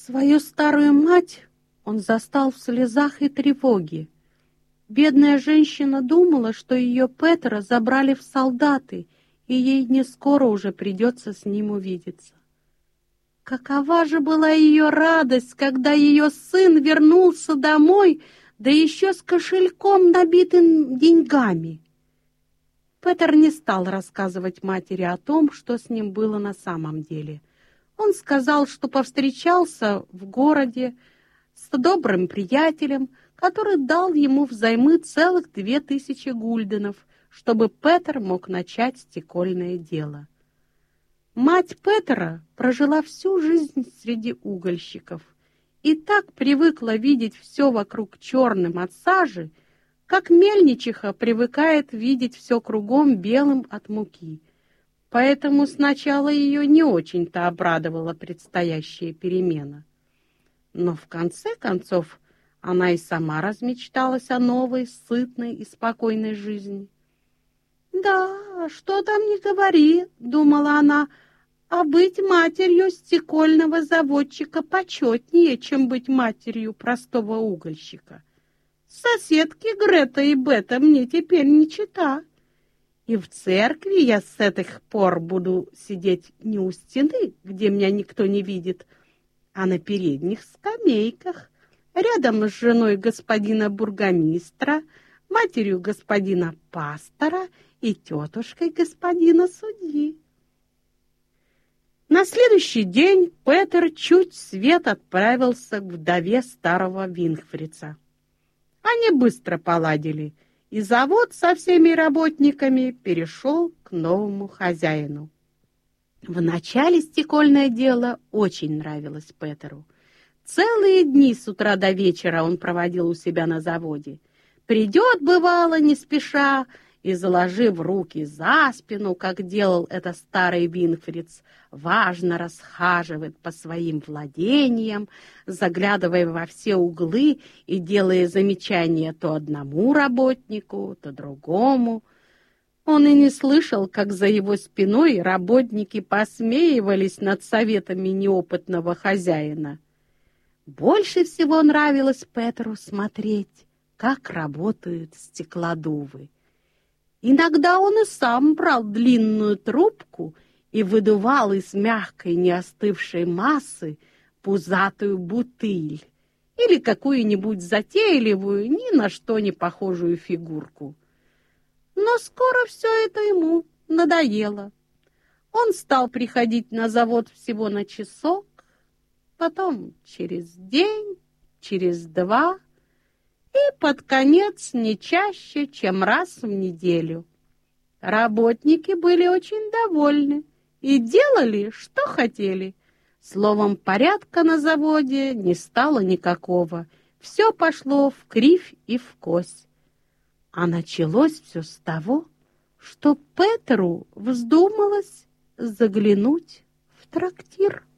Свою старую мать он застал в слезах и тревоге. Бедная женщина думала, что ее Петра забрали в солдаты, и ей не скоро уже придется с ним увидеться. Какова же была ее радость, когда ее сын вернулся домой, да еще с кошельком, набитым деньгами. Петр не стал рассказывать матери о том, что с ним было на самом деле. Он сказал, что повстречался в городе с добрым приятелем, который дал ему взаймы целых 2000 гульденов, чтобы Петр мог начать стекольное дело. Мать Петра прожила всю жизнь среди угольщиков и так привыкла видеть все вокруг черным от сажи, как мельничиха привыкает видеть все кругом белым от муки. Поэтому сначала ее не очень-то обрадовала предстоящая перемена. Но в конце концов она и сама размечталась о новой, сытной и спокойной жизни. «Да, что там не говори, — думала она, — а быть матерью стекольного заводчика почетнее, чем быть матерью простого угольщика. Соседки Грета и Бета мне теперь не чета. И в церкви я с этих пор буду сидеть не у стены, где меня никто не видит, а на передних скамейках, рядом с женой господина бургомистра, матерью господина пастора и тетушкой господина судьи». На следующий день Петр чуть свет отправился к вдове старого Винкфрица. Они быстро поладили, и завод со всеми работниками перешел к новому хозяину. Вначале стекольное дело очень нравилось Петру. Целые дни с утра до вечера он проводил у себя на заводе. Придет, бывало, не спеша, и, заложив руки за спину, как делал это старый Винкфриц, важно расхаживает по своим владениям, заглядывая во все углы и делая замечания то одному работнику, то другому. Он и не слышал, как за его спиной работники посмеивались над советами неопытного хозяина. Больше всего нравилось Петру смотреть, как работают стеклодувы. Иногда он и сам брал длинную трубку и выдувал из мягкой неостывшей массы пузатую бутыль или какую-нибудь затейливую, ни на что не похожую фигурку. Но скоро все это ему надоело. Он стал приходить на завод всего на часок, потом через день, через два, и под конец не чаще, чем раз в неделю. Работники были очень довольны и делали, что хотели. Словом, порядка на заводе не стало никакого. Все пошло в кривь и в кось. А началось все с того, что Петру вздумалось заглянуть в трактир.